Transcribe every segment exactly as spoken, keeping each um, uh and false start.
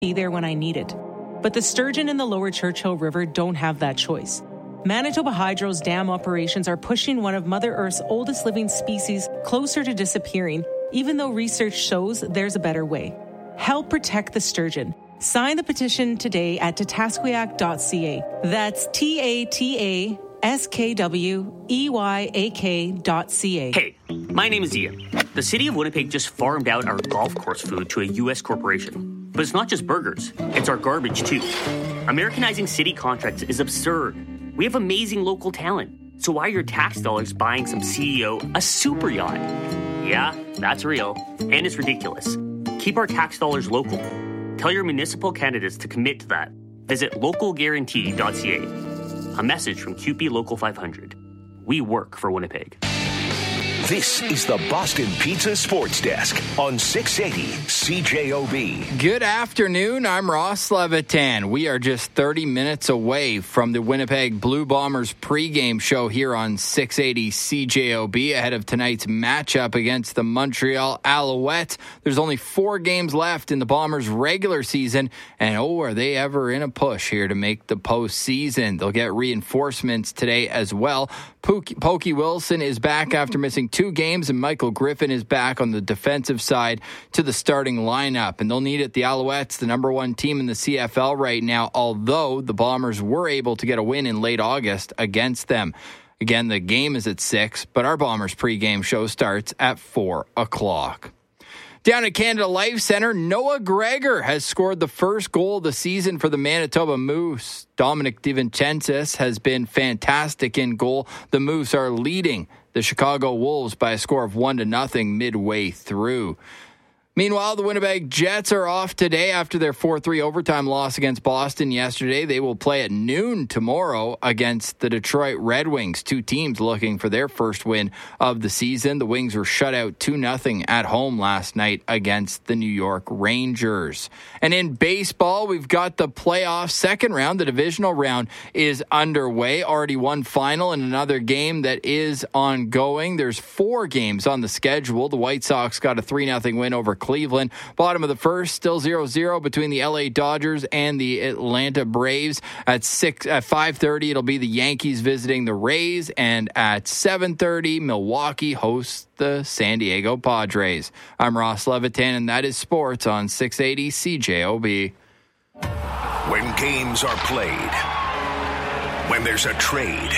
be there when I need it. But the sturgeon in the lower Churchill River don't have that choice. Manitoba Hydro's dam operations are pushing one of Mother Earth's oldest living species closer to disappearing, even though research shows there's a better way. Help protect the sturgeon. Sign the petition today at tatasquiac dot c a. That's T A T A S K W E Y A K dot C A. Hey, my name is Ian. The city of Winnipeg just farmed out our golf course food to a U S corporation. But it's not just burgers, it's our garbage too. Americanizing city contracts is absurd. We have amazing local talent. So why are your tax dollars buying some C E O a super yacht? Yeah, that's real. And it's ridiculous. Keep our tax dollars local. Tell your municipal candidates to commit to that. Visit local guarantee dot c a. A message from Q P Local five hundred. We work for Winnipeg. This is the Boston Pizza Sports Desk on six eighty C J O B. Good afternoon. I'm Ross Levitan. We are just thirty minutes away from the Winnipeg Blue Bombers pregame show here on six eighty C J O B ahead of tonight's matchup against the Montreal Alouettes. There's only four games left in the Bombers' regular season, and oh, are they ever in a push here to make the postseason. They'll get reinforcements today as well. Pokey, Pokey Wilson is back after missing two games, and Michael Griffin is back on the defensive side to the starting lineup. And they'll need it. The Alouettes, the number one team in the C F L right now, although the Bombers were able to get a win in late August against them. Again, the game is at six, but our Bombers pregame show starts at four o'clock. Down at Canada Life Centre, Noah Gregor has scored the first goal of the season for the Manitoba Moose. Dominic DiVincentis has been fantastic in goal. The Moose are leading the Chicago Wolves by a score of one to nothing midway through. Meanwhile, the Winnipeg Jets are off today after their four three overtime loss against Boston yesterday. They will play at noon tomorrow against the Detroit Red Wings, two teams looking for their first win of the season. The Wings were shut out two nothing at home last night against the New York Rangers. And in baseball, we've got the playoff second round. The divisional round is underway. Already one final and another game that is ongoing. There's four games on the schedule. The White Sox got a three nothing win over Cleveland. Bottom of the first, still zero zero between the L A Dodgers and the Atlanta Braves. At six at five thirty, it'll be the Yankees visiting the Rays, and at seven thirty, Milwaukee hosts the San Diego Padres. I'm Ross Levitan, and that is sports on six eighty C J O B. When games are played, when there's a trade,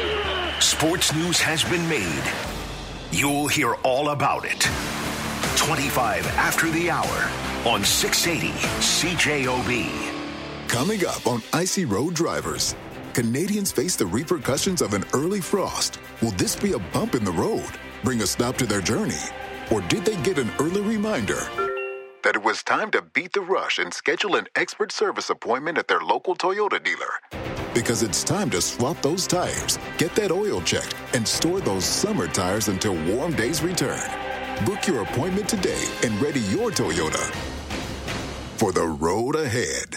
sports news has been made. You'll hear all about it. twenty-five after the hour on six eighty C J O B. Coming up on Icy Road Drivers, Canadians face the repercussions of an early frost. Will this be a bump in the road, bring a stop to their journey? Or did they get an early reminder that it was time to beat the rush and schedule an expert service appointment at their local Toyota dealer? Because it's time to swap those tires, get that oil checked, and store those summer tires until warm days return. Book your appointment today and ready your Toyota for the road ahead.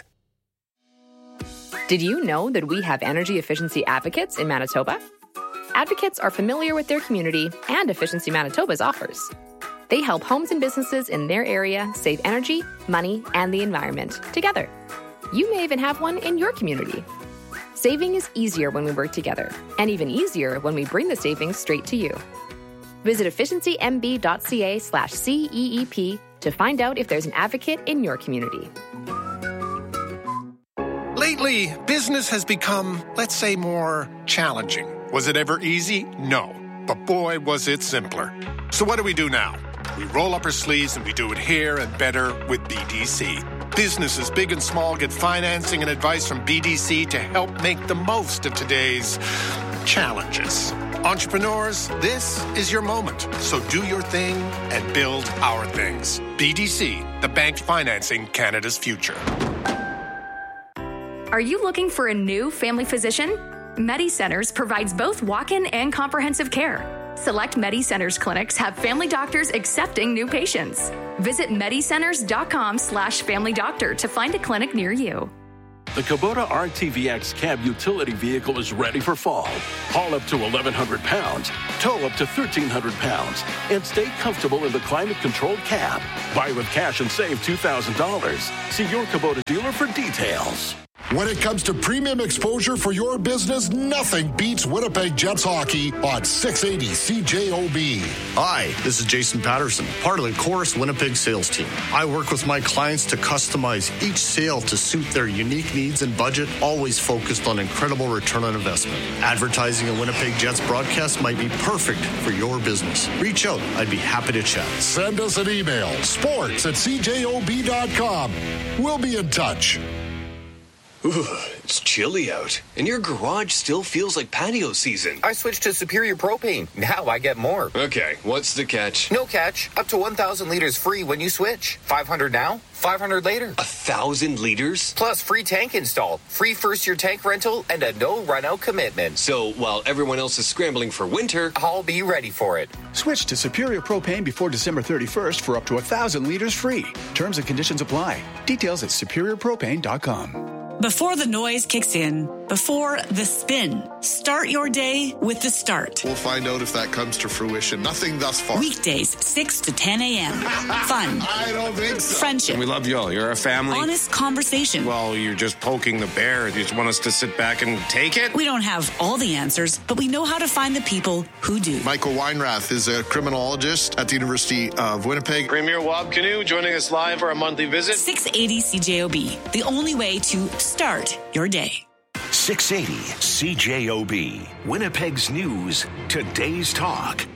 Did you know that we have energy efficiency advocates in Manitoba? Advocates are familiar with their community and Efficiency Manitoba's offers. They help homes and businesses in their area save energy, money, and the environment together. You may even have one in your community. Saving is easier when we work together, and even easier when we bring the savings straight to you. Visit efficiency m b dot c a slash C E E P to find out if there's an advocate in your community. Lately, business has become, let's say, more challenging. Was it ever easy? No. But boy, was it simpler. So what do we do now? We roll up our sleeves and we do it here and better with B D C. Businesses big and small get financing and advice from B D C to help make the most of today's challenges. Entrepreneurs, this is your moment. So do your thing and build our things. B D C, the bank financing Canada's future. Are you looking for a new family physician? MediCenters provides both walk-in and comprehensive care. Select MediCenters clinics have family doctors accepting new patients. Visit medicenters dot com slash family doctor to find a clinic near you. The Kubota R T V X cab utility vehicle is ready for fall. Haul up to eleven hundred pounds, tow up to thirteen hundred pounds, and stay comfortable in the climate-controlled cab. Buy with cash and save two thousand dollars. See your Kubota dealer for details. When it comes to premium exposure for your business, nothing beats Winnipeg Jets hockey on six eighty C J O B. Hi, this is Jason Patterson, part of the Chorus Winnipeg sales team. I work with my clients to customize each sale to suit their unique needs and budget, always focused on incredible return on investment. Advertising a Winnipeg Jets broadcast might be perfect for your business. Reach out. I'd be happy to chat. Send us an email, sports at c j o b dot com. We'll be in touch. Ooh, it's chilly out, and your garage still feels like patio season. I switched to Superior Propane. Now I get more. Okay, what's the catch? No catch. Up to one thousand liters free when you switch. five hundred now, five hundred later. A thousand liters? Plus free tank install, free first-year tank rental, and a no-run-out commitment. So while everyone else is scrambling for winter, I'll be ready for it. Switch to Superior Propane before December thirty-first for up to one thousand liters free. Terms and conditions apply. Details at superior propane dot com. Before the noise kicks in, before the spin, start your day with The Start. We'll find out if that comes to fruition. Nothing thus far. Weekdays, six to ten a.m. Fun. I don't think so. Friendship. We love y'all. You're a family. Honest conversation. Well, you're just poking the bear. You just want us to sit back and take it? We don't have all the answers, but we know how to find the people who do. Michael Weinrath is a criminologist at the University of Winnipeg. Premier Wab Canoe joining us live for a monthly visit. six eighty C J O B, the only way to start your day. six eighty C J O B, Winnipeg's news, today's talk.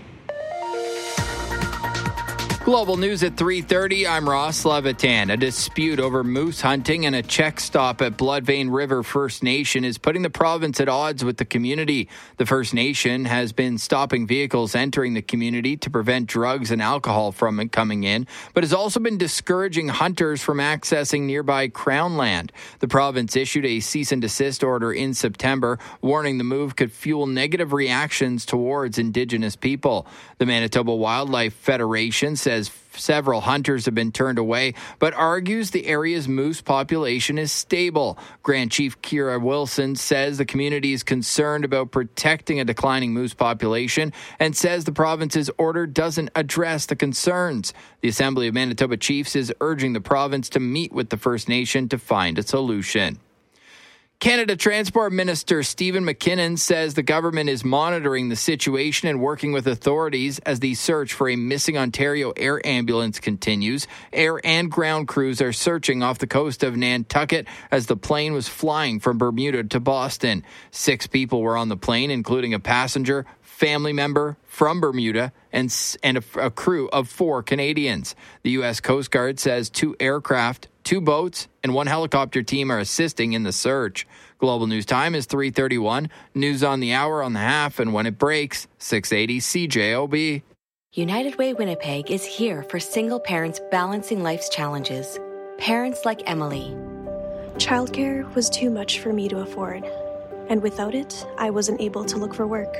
Global news at three thirty. I'm Ross Levitan. A dispute over moose hunting and a check stop at Bloodvein River First Nation is putting the province at odds with the community. The First Nation has been stopping vehicles entering the community to prevent drugs and alcohol from coming in, but has also been discouraging hunters from accessing nearby Crown land. The province issued a cease and desist order in September, warning the move could fuel negative reactions towards Indigenous people. The Manitoba Wildlife Federation says several hunters have been turned away, but argues the area's moose population is stable. Grand Chief Kira Wilson says the community is concerned about protecting a declining moose population and says the province's order doesn't address the concerns. The Assembly of Manitoba Chiefs is urging the province to meet with the First Nation to find a solution. Canada Transport Minister Stephen McKinnon says the government is monitoring the situation and working with authorities as the search for a missing Ontario air ambulance continues. Air and ground crews are searching off the coast of Nantucket as the plane was flying from Bermuda to Boston. Six people were on the plane, including a passenger, family member from Bermuda, and, and a, a crew of four Canadians. The U S Coast Guard says two aircraft, two boats, and one helicopter team are assisting in the search. Global News Time is three thirty-one. News on the hour, on the half, and when it breaks, six eighty C J O B. United Way Winnipeg is here for single parents balancing life's challenges. Parents like Emily. Childcare was too much for me to afford, and without it, I wasn't able to look for work.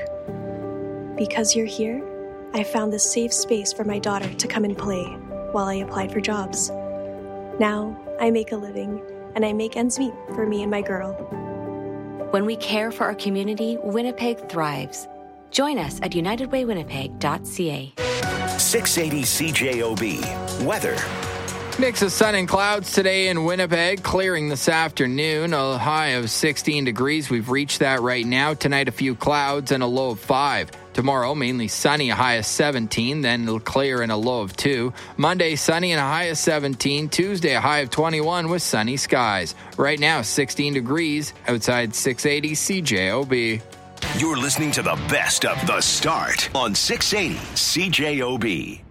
Because you're here, I found this safe space for my daughter to come and play while I applied for jobs. Now, I make a living, and I make ends meet for me and my girl. When we care for our community, Winnipeg thrives. Join us at united way winnipeg dot c a. six eighty C J O B, weather. Mix of sun and clouds today in Winnipeg, clearing this afternoon. A high of sixteen degrees. We've reached that right now. Tonight, a few clouds and a low of five. Tomorrow, mainly sunny, a high of seventeen, then it'll clear and a low of two. Monday, sunny and a high of seventeen. Tuesday, a high of twenty-one with sunny skies. Right now, sixteen degrees outside six eighty C J O B. You're listening to the best of The Start on six eighty C J O B.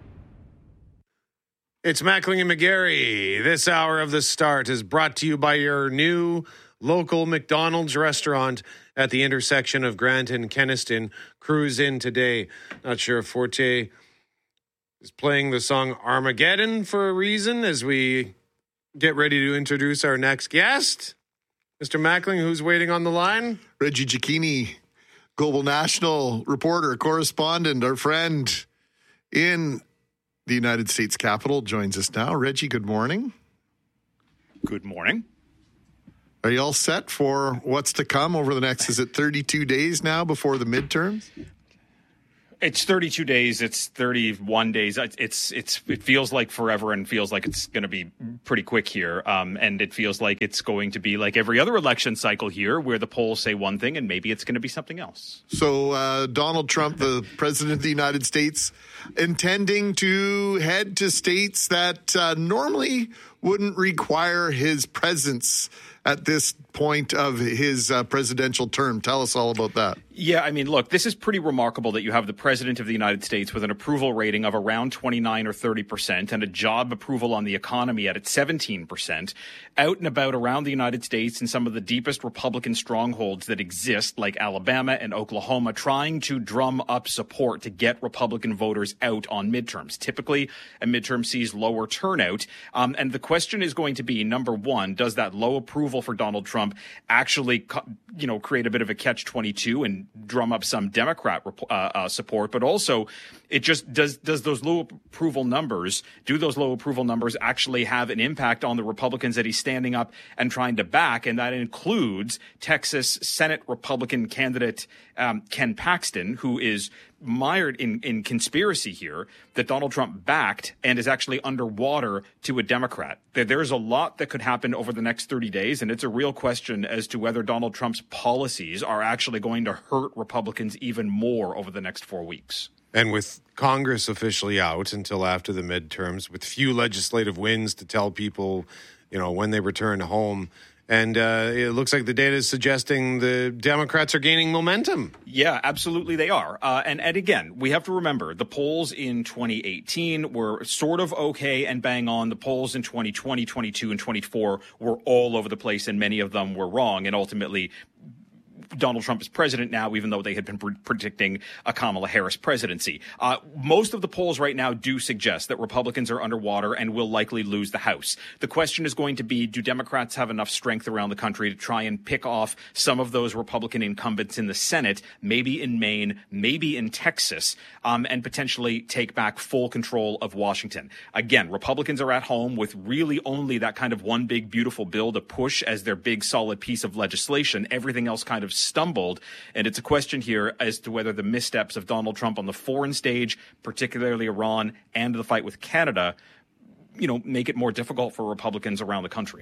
It's Mackling and McGarry. This hour of The Start is brought to you by your new local McDonald's restaurant at the intersection of Grant and Kenaston. Cruise in today. Not sure if Forte is playing the song Armageddon for a reason as we get ready to introduce our next guest. Mister Mackling, who's waiting on the line? Reggie Cicchini, Global National reporter, correspondent, our friend in the United States Capitol, joins us now. Reggie, good morning. Good morning. Are you all set for what's to come over the next, is it thirty-two days now before the midterms? It's thirty-two days. It's thirty-one days. It's it's it feels like forever, and feels like it's going to be pretty quick here. Um, and it feels like it's going to be like every other election cycle here, where the polls say one thing, and maybe it's going to be something else. So uh, Donald Trump, the president of the United States, intending to head to states that uh, normally wouldn't require his presence at this point of his uh, presidential term. Tell us all about that. Yeah, I mean, look, this is pretty remarkable that you have the president of the United States with an approval rating of around twenty-nine or thirty percent and a job approval on the economy at seventeen percent, out and about around the United States in some of the deepest Republican strongholds that exist, like Alabama and Oklahoma, trying to drum up support to get Republican voters out on midterms. Typically, a midterm sees lower turnout. Um, and the question is going to be, number one, does that low approval for Donald Trump actually, you know, create a bit of a catch twenty-two and drum up some Democrat uh, uh, support? But also, it just does does those low approval numbers, do those low approval numbers actually have an impact on the Republicans that he's standing up and trying to back? And that includes Texas Senate Republican candidate um, Ken Paxton, who is mired in, in conspiracy here that Donald Trump backed and is actually underwater to a Democrat. There, there's a lot that could happen over the next thirty days, and it's a real question as to whether Donald Trump's policies are actually going to hurt Republicans even more over the next four weeks. And with Congress officially out until after the midterms, with few legislative wins to tell people, you know, when they return home, and uh, it looks like the data is suggesting the Democrats are gaining momentum. Yeah, absolutely they are. Uh, and, and again, we have to remember the polls in twenty eighteen were sort of okay and bang on. The polls in twenty twenty, twenty-two, and twenty-four were all over the place, and many of them were wrong. And ultimately, Donald Trump is president now, even though they had been pre- predicting a Kamala Harris presidency. Uh, most of the polls right now do suggest that Republicans are underwater and will likely lose the House. The question is going to be, do Democrats have enough strength around the country to try and pick off some of those Republican incumbents in the Senate, maybe in Maine, maybe in Texas, um, and potentially take back full control of Washington? Again, Republicans are at home with really only that kind of one big beautiful bill to push as their big solid piece of legislation. Everything else kind of stumbled, and it's a question here as to whether the missteps of Donald Trump on the foreign stage, particularly Iran, and the fight with Canada, you know, make it more difficult for Republicans around the country.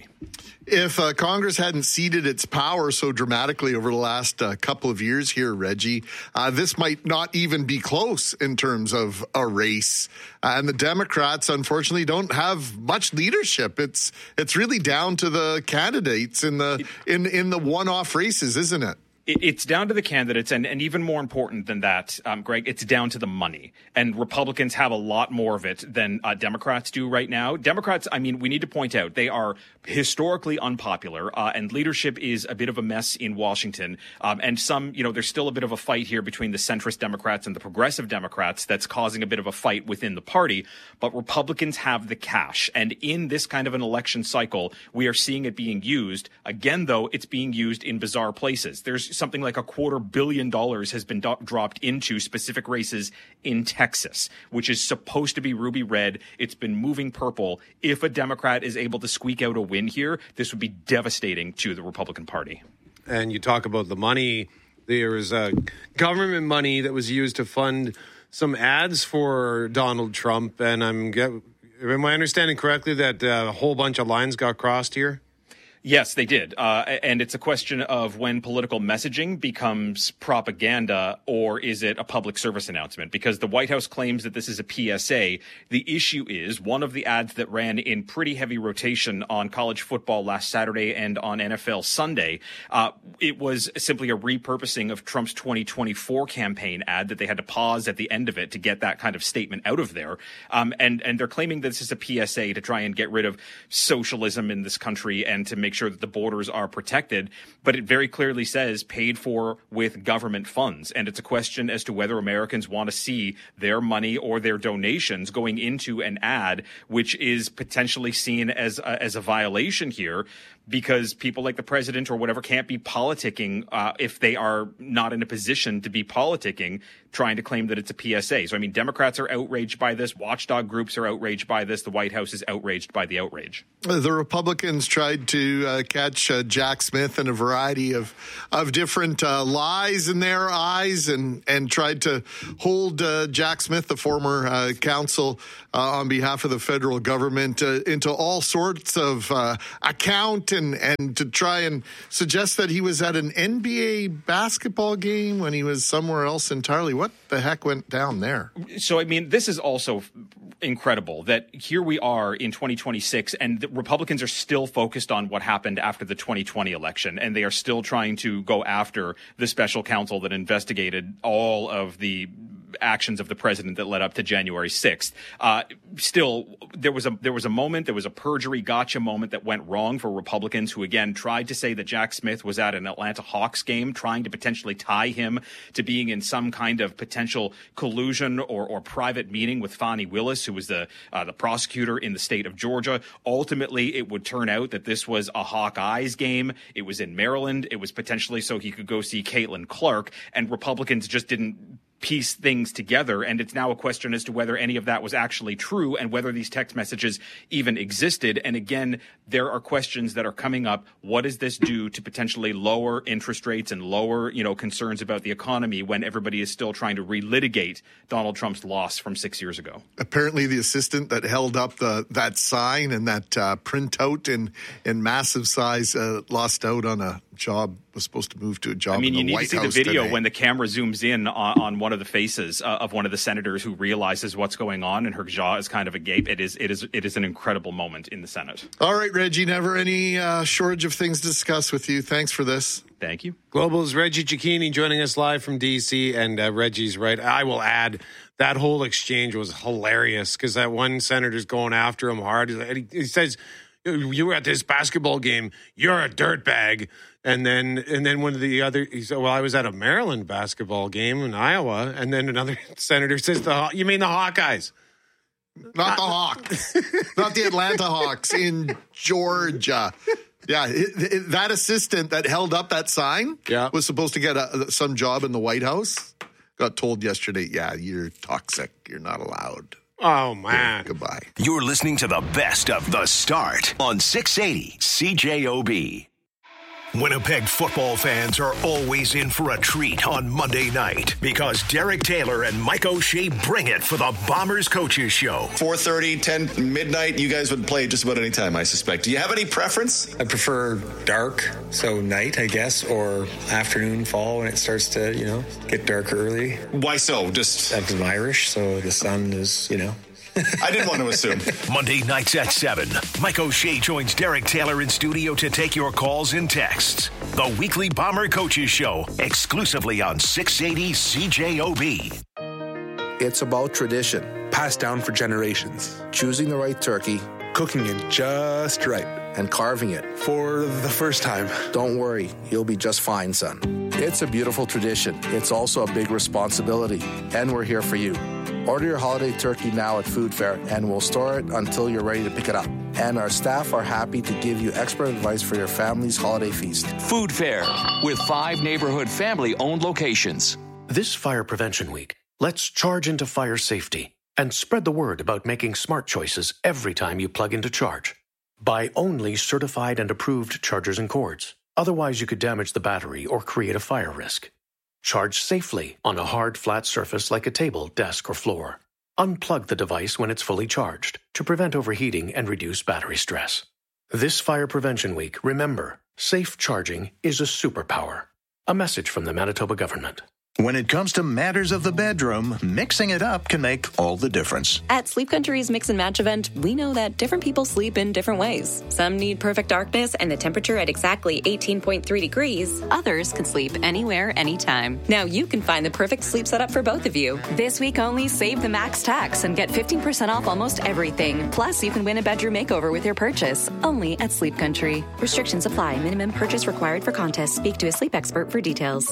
If uh, Congress hadn't ceded its power so dramatically over the last uh, couple of years here, Reggie, uh, this might not even be close in terms of a race. Uh, and the Democrats, unfortunately, don't have much leadership. It's it's really down to the candidates in the in in the one-off races, isn't it? It's down to the candidates, and, and even more important than that, um, Greg, it's down to the money. And Republicans have a lot more of it than uh, Democrats do right now. Democrats, I mean, we need to point out, they are historically unpopular, uh, and leadership is a bit of a mess in Washington. Um, and some, you know, there's still a bit of a fight here between the centrist Democrats and the progressive Democrats that's causing a bit of a fight within the party. But Republicans have the cash. And in this kind of an election cycle, we are seeing it being used. Again, though, it's being used in bizarre places. There's something like a quarter billion dollars has been do- dropped into specific races in Texas, which is supposed to be ruby red. It's been moving purple. If a Democrat is able to squeak out a win here, this would be devastating to the Republican Party. And you talk about the money. There was uh, government money that was used to fund some ads for Donald Trump. And I'm get, am I understanding correctly that uh, a whole bunch of lines got crossed here? Yes, they did. Uh, and it's a question of when political messaging becomes propaganda, or is it a public service announcement? Because the White House claims that this is a P S A. The issue is one of the ads that ran in pretty heavy rotation on college football last Saturday and on N F L Sunday. Uh, it was simply a repurposing of Trump's twenty twenty-four campaign ad that they had to pause at the end of it to get that kind of statement out of there. Um, and, and they're claiming that this is a P S A to try and get rid of socialism in this country and to make sure that the borders are protected, but it very clearly says paid for with government funds. And it's a question as to whether Americans want to see their money or their donations going into an ad, which is potentially seen as a, as a violation here, because people like the president or whatever can't be politicking uh, if they are not in a position to be politicking, trying to claim that it's a P S A. So, I mean, Democrats are outraged by this. Watchdog groups are outraged by this. The White House is outraged by the outrage. The Republicans tried to uh, catch uh, Jack Smith and a variety of of different uh, lies in their eyes, and and tried to hold uh, Jack Smith, the former uh, counsel uh, on behalf of the federal government, uh, into all sorts of uh, account, and and to try and suggest that he was at an N B A basketball game when he was somewhere else entirely. What the heck went down there? So, I mean, this is also incredible that here we are in twenty twenty-six and the Republicans are still focused on what happened after the twenty twenty election, and they are still trying to go after the special counsel that investigated all of the actions of the president that led up to January sixth. Uh, still, there was a there was a moment, there was a perjury gotcha moment that went wrong for Republicans who, again, tried to say that Jack Smith was at an Atlanta Hawks game, trying to potentially tie him to being in some kind of potential collusion or, or private meeting with Fani Willis, who was the uh, the prosecutor in the state of Georgia. Ultimately, it would turn out that this was a Hawkeyes game. It was in Maryland. It was potentially so he could go see Caitlin Clark, and Republicans just didn't piece things together, and it's now a question as to whether any of that was actually true and whether these text messages even existed. And again, there are questions that are coming up. What does this do to potentially lower interest rates and lower, you know, concerns about the economy when everybody is still trying to relitigate Donald Trump's loss from six years ago? Apparently, the assistant that held up the that sign and that uh, printout in in massive size uh, lost out on a job. Was supposed to move to a job. I mean, in the you need White to see House the video today. when the camera zooms in on, on one of the faces uh, of one of the senators who realizes what's going on, and her jaw is kind of agape. It is, it is, it is an incredible moment in the Senate. All right, Reggie. Never any uh, shortage of things to discuss with you. Thanks for this. Thank you. Global's Reggie Cicchini joining us live from D C, and uh, Reggie's right. I will add that whole exchange was hilarious because that one senator's going after him hard. He, he says, "You were at this basketball game. You're a dirtbag." And then, and then one of the other, he said, "Well, I was at a Maryland basketball game in Iowa." And then another senator says, "The you mean the Hawkeyes?" Not the Hawks. Not the Atlanta Hawks in Georgia. Yeah, it, it, that assistant that held up that sign yeah. was supposed to get a, some job in the White House. Got told yesterday, yeah, you're toxic. You're not allowed. Oh, man. Yeah, goodbye. You're listening to the best of The Start on six eighty C J O B. Winnipeg football fans are always in for a treat on Monday night because Derek Taylor and Mike O'Shea bring it for the Bombers Coaches Show. four thirty, ten, midnight, you guys would play just about any time, I suspect. Do you have any preference? I prefer dark, so night, I guess, or afternoon, fall, when it starts to, you know, get dark early. Why so? Just I'm Irish, so the sun is, you know. I didn't want to assume. Monday nights at seven, Mike O'Shea joins Derek Taylor in studio to take your calls and texts. The weekly Bomber Coaches Show, exclusively on six eighty C J O B. It's about tradition, passed down for generations. Choosing the right turkey, cooking it just right, and carving it for the first time. Don't worry, you'll be just fine, son. It's a beautiful tradition. It's also a big responsibility, and we're here for you. Order your holiday turkey now at Food Fair, and we'll store it until you're ready to pick it up. And our staff are happy to give you expert advice for your family's holiday feast. Food Fair, with five neighborhood family-owned locations. This Fire Prevention Week, let's charge into fire safety and spread the word about making smart choices every time you plug into charge. Buy only certified and approved chargers and cords. Otherwise, you could damage the battery or create a fire risk. Charge safely on a hard, flat surface like a table, desk, or floor. Unplug the device when it's fully charged to prevent overheating and reduce battery stress. This Fire Prevention Week, remember, safe charging is a superpower. A message from the Manitoba government. When it comes to matters of the bedroom, mixing it up can make all the difference. At Sleep Country's Mix and Match event, we know that different people sleep in different ways. Some need perfect darkness and the temperature at exactly eighteen point three degrees. Others can sleep anywhere, anytime. Now you can find the perfect sleep setup for both of you. This week only, save the max tax and get fifteen percent off almost everything. Plus, you can win a bedroom makeover with your purchase. Only at Sleep Country. Restrictions apply. Minimum purchase required for contest. Speak to a sleep expert for details.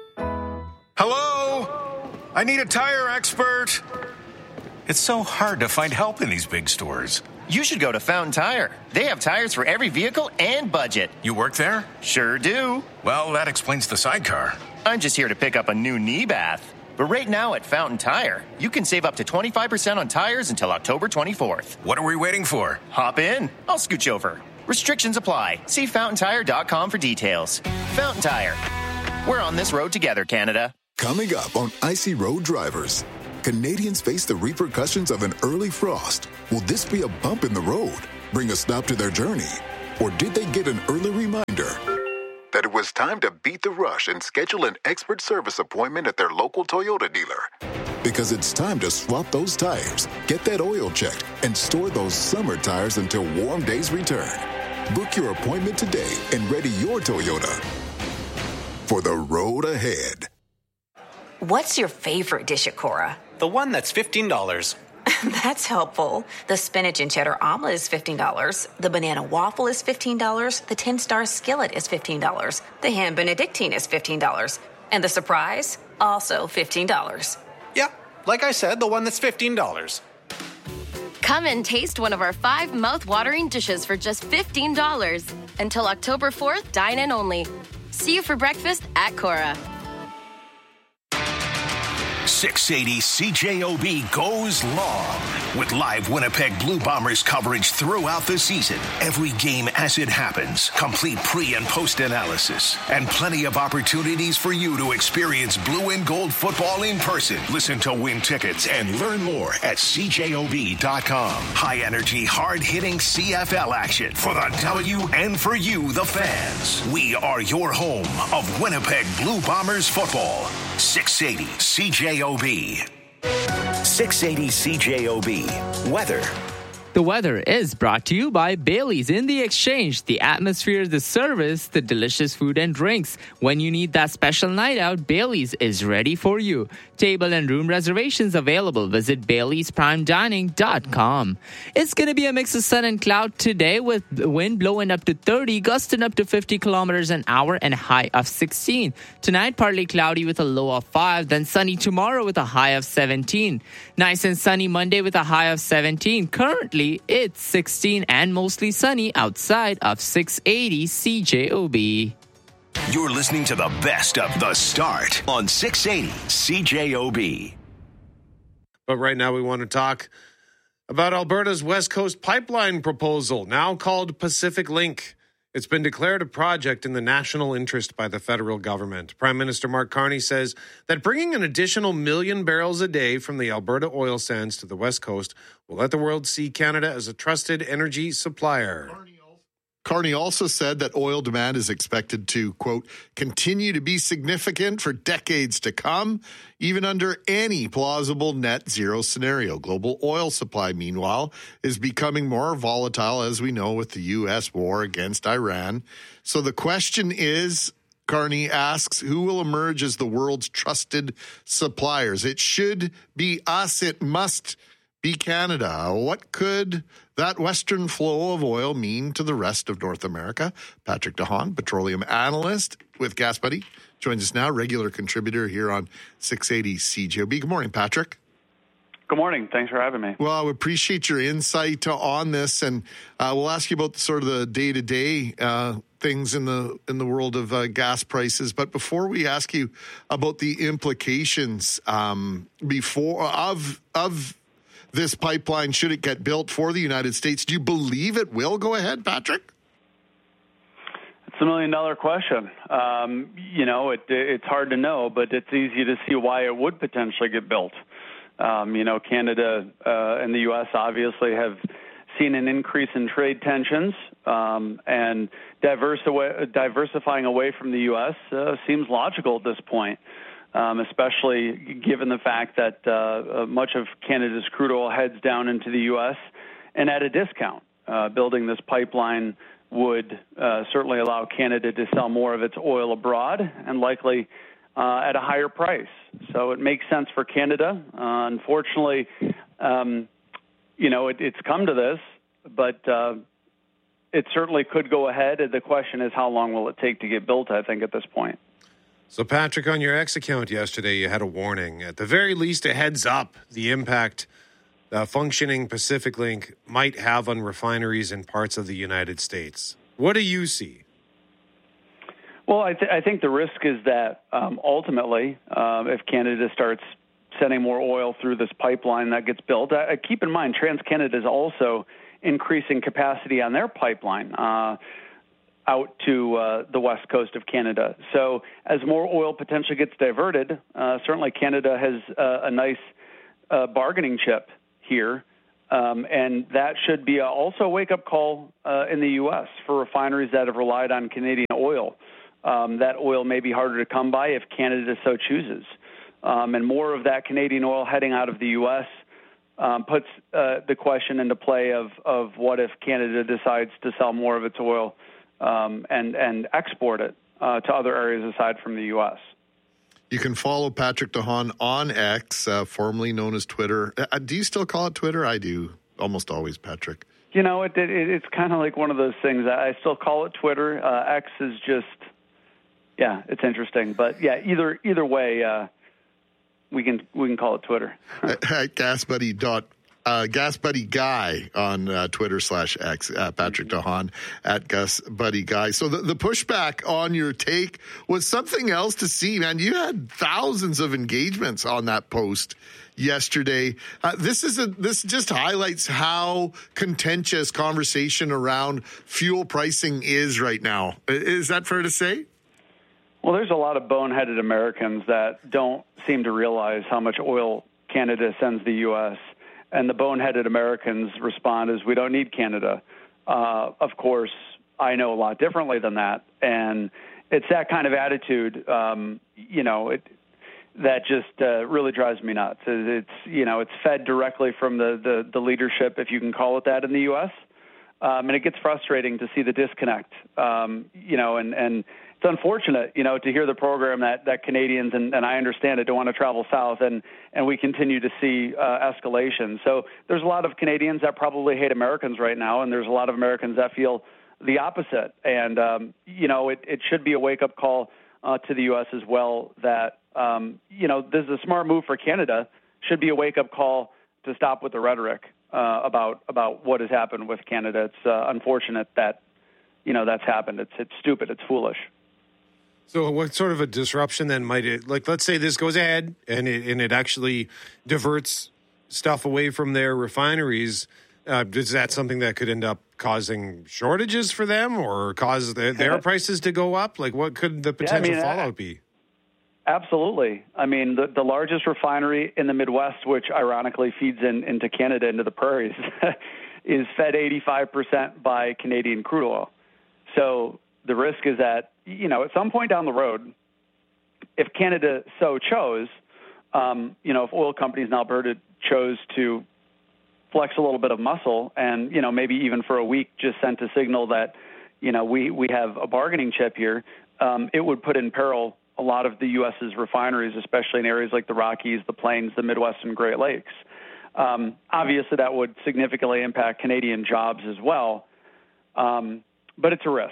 Hello? I need a tire expert. It's so hard to find help in these big stores. You should go to Fountain Tire. They have tires for every vehicle and budget. You work there? Sure do. Well, that explains the sidecar. I'm just here to pick up a new knee bath. But right now at Fountain Tire, you can save up to twenty-five percent on tires until October twenty-fourth. What are we waiting for? Hop in. I'll scooch over. Restrictions apply. See fountain tire dot com for details. Fountain Tire. We're on this road together, Canada. Coming up on Icy Road Drivers, Canadians face the repercussions of an early frost. Will this be a bump in the road, bring a stop to their journey? Or did they get an early reminder that it was time to beat the rush and schedule an expert service appointment at their local Toyota dealer? Because it's time to swap those tires, get that oil checked, and store those summer tires until warm days return. Book your appointment today and ready your Toyota for the road ahead. What's your favorite dish at Cora? The one that's fifteen dollars. That's helpful. The spinach and cheddar omelet is fifteen dollars. The banana waffle is fifteen dollars. The ten-star skillet is fifteen dollars. The ham benedictine is fifteen dollars. And the surprise, also fifteen dollars. Yeah, like I said, the one that's fifteen dollars. Come and taste one of our five mouth-watering dishes for just fifteen dollars. Until October fourth, dine in only. See you for breakfast at Cora. six eighty C J O B goes long with live Winnipeg Blue Bombers coverage throughout the season. Every game as it happens, complete pre- and post-analysis, and plenty of opportunities for you to experience blue and gold football in person. Listen to win tickets and learn more at C J O B dot com. High-energy, hard-hitting C F L action for the W and for you, the fans. We are your home of Winnipeg Blue Bombers football. six eighty C J O B. six eighty C J O B. Weather. The weather is brought to you by Bailey's. In the exchange, the atmosphere, the service, the delicious food and drinks. When you need that special night out, Bailey's is ready for you. Table and room reservations available. Visit Baileys Prime Dining dot com. It's going to be a mix of sun and cloud today with the wind blowing up to thirty, gusting up to fifty kilometers an hour and a high of sixteen. Tonight, partly cloudy with a low of five, then sunny tomorrow with a high of seventeen. Nice and sunny Monday with a high of seventeen. Currently, it's sixteen and mostly sunny outside of six eighty C J O B. You're listening to the best of The Start on six eighty C J O B. But right now we want to talk about Alberta's West Coast Pipeline proposal, now called Pacific Link. It's been declared a project in the national interest by the federal government. Prime Minister Mark Carney says that bringing an additional million barrels a day from the Alberta oil sands to the West Coast will let the world see Canada as a trusted energy supplier. Carney also said that oil demand is expected to, quote, continue to be significant for decades to come, even under any plausible net zero scenario. Global oil supply, meanwhile, is becoming more volatile, as we know, with the U S war against Iran. So the question is, Carney asks, who will emerge as the world's trusted suppliers? It should be us. It must be Canada. What could that western flow of oil mean to the rest of North America? Patrick DeHaan, petroleum analyst with Gas Buddy, joins us now, regular contributor here on six eighty C J O B. Good morning, Patrick. Good morning. Thanks for having me. Well, I appreciate your insight on this, and uh, we'll ask you about the, sort of the day-to-day uh, things in the in the world of uh, gas prices. But before we ask you about the implications um, before of of this pipeline, should it get built for the United States, do you believe it will go ahead, Patrick? It's a million dollar question. Um, you know, it, it's hard to know, but it's easy to see why it would potentially get built. Um, you know, Canada uh, and the U S obviously have seen an increase in trade tensions, um, and diverse away, diversifying away from the U S uh, seems logical at this point. Um, especially given the fact that uh, uh, much of Canada's crude oil heads down into the U S and at a discount. Uh, building this pipeline would uh, certainly allow Canada to sell more of its oil abroad and likely uh, at a higher price. So it makes sense for Canada. Uh, unfortunately, um, you know, it, it's come to this, but uh, it certainly could go ahead. The question is, how long will it take to get built, I think, at this point. So, Patrick, on your X account yesterday, you had a warning. At the very least, a heads up the impact the functioning Pacific Link might have on refineries in parts of the United States. What do you see? Well, I, th- I think the risk is that um, ultimately, um, if Canada starts sending more oil through this pipeline that gets built, uh, keep in mind, TransCanada is also increasing capacity on their pipeline uh, out to uh, the west coast of Canada. So as more oil potentially gets diverted, uh, certainly Canada has uh, a nice uh, bargaining chip here. Um, and that should be a, also a wake-up call uh, in the U S for refineries that have relied on Canadian oil. Um, that oil may be harder to come by if Canada so chooses. Um, and more of that Canadian oil heading out of the U S um, puts uh, the question into play of, of what if Canada decides to sell more of its oil um, and, and export it uh, to other areas aside from the U S. You can follow Patrick De Haan on X, uh, formerly known as Twitter. Uh, do you still call it Twitter? I do almost always, Patrick. You know, it, it, it's kind of like one of those things. I still call it Twitter. Uh, X is just, yeah, it's interesting. But yeah, either either way, uh, we can we can call it Twitter. At Gas Buddy dot Uh, Gas Buddy Guy on uh, Twitter slash X, uh, Patrick De Haan at Gas Buddy Guy. So the, the pushback on your take was something else to see, man. You had thousands of engagements on that post yesterday. Uh, this is a this just highlights how contentious conversation around fuel pricing is right now. Is that fair to say? Well, there's a lot of boneheaded Americans that don't seem to realize how much oil Canada sends the U S, and the boneheaded Americans respond as, we don't need Canada. Uh, of course, I know a lot differently than that. And it's that kind of attitude, um, you know, it, that just uh, really drives me nuts. It's, you know, it's fed directly from the, the, the leadership, if you can call it that, in the U S. Um, and it gets frustrating to see the disconnect, um, you know, and, and it's unfortunate, you know, to hear the program that, that Canadians, and, and I understand it, don't want to travel south, and, and we continue to see uh, escalation. So there's a lot of Canadians that probably hate Americans right now, and there's a lot of Americans that feel the opposite. And, um, you know, it, it should be a wake-up call uh, to the U S as well that, um, you know, this is a smart move for Canada, should be a wake-up call to stop with the rhetoric uh, about about what has happened with Canada. It's uh, unfortunate that, you know, that's happened. It's it's stupid. It's foolish. So what sort of a disruption then might it, like, let's say this goes ahead and it, and it actually diverts stuff away from their refineries. Uh, is that something that could end up causing shortages for them or cause the, their prices to go up? Like, what could the potential yeah, I mean, fallout be? Absolutely. I mean, the, the largest refinery in the Midwest, which ironically feeds in, into Canada, into the prairies, is fed eighty-five percent by Canadian crude oil. So the risk is that, you know, at some point down the road, if Canada so chose, um, you know, if oil companies in Alberta chose to flex a little bit of muscle and, you know, maybe even for a week just sent a signal that, you know, we, we have a bargaining chip here, um, it would put in peril a lot of the U S's refineries, especially in areas like the Rockies, the Plains, the Midwest, and Great Lakes. Um, obviously, that would significantly impact Canadian jobs as well, um, but it's a risk.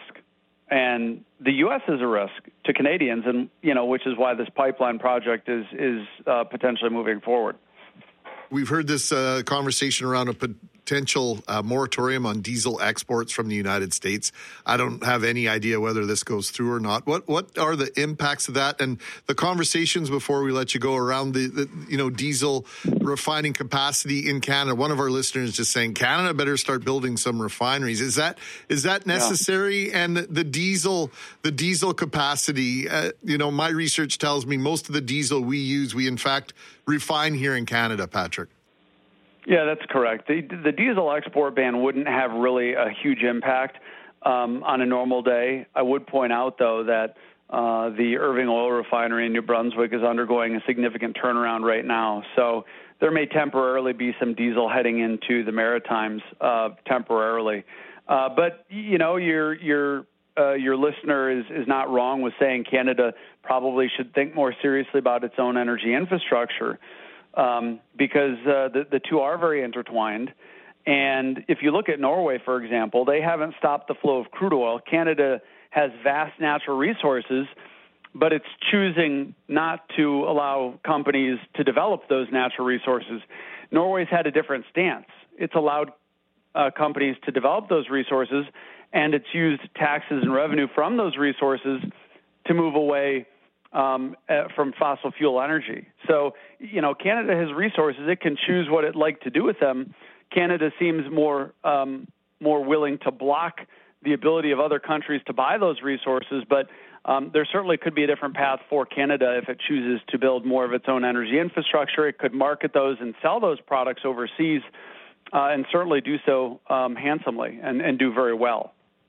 And the U S is a risk to Canadians, and you know, which is why this pipeline project is is uh, potentially moving forward. We've heard this uh, conversation around a potential uh, moratorium on diesel exports from the United States. I don't have any idea whether this goes through or not. What what are the impacts of that? And the conversations before we let you go around the, the you know diesel refining capacity in Canada. One of our listeners just saying Canada better start building some refineries. Is that is that necessary? Yeah. And the, the diesel the diesel capacity. Uh, you know, my research tells me most of the diesel we use, we in fact refine here in Canada, Patrick. Yeah, that's correct. The, the diesel export ban wouldn't have really a huge impact um, on a normal day. I would point out, though, that uh, the Irving Oil Refinery in New Brunswick is undergoing a significant turnaround right now. So there may temporarily be some diesel heading into the Maritimes uh, temporarily. Uh, but, you know, your your uh, your listener is, is not wrong with saying Canada probably should think more seriously about its own energy infrastructure. Um, because uh, the, the two are very intertwined. And if you look at Norway, for example, they haven't stopped the flow of crude oil. Canada has vast natural resources, but it's choosing not to allow companies to develop those natural resources. Norway's had a different stance. It's allowed uh, companies to develop those resources, and it's used taxes and revenue from those resources to move away Um, uh, from fossil fuel energy. So, you know, Canada has resources. It can choose what it'd like to do with them. Canada seems more um, more willing to block the ability of other countries to buy those resources, but um, there certainly could be a different path for Canada if it chooses to build more of its own energy infrastructure. It could market those and sell those products overseas, uh, and certainly do so um, handsomely and, and do very well.